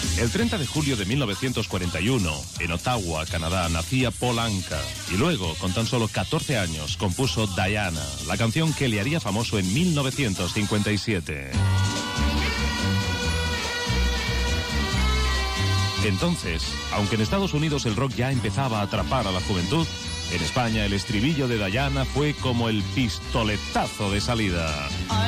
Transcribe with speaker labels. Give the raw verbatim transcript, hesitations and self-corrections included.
Speaker 1: El treinta de julio de mil novecientos cuarenta y uno, en Ottawa, Canadá, nacía Paul Anka y luego, con tan solo catorce años, compuso Diana, la canción que le haría famoso en mil novecientos cincuenta y siete. Entonces, aunque en Estados Unidos el rock ya empezaba a atrapar a la juventud, en España el estribillo de Diana fue como el pistoletazo de salida.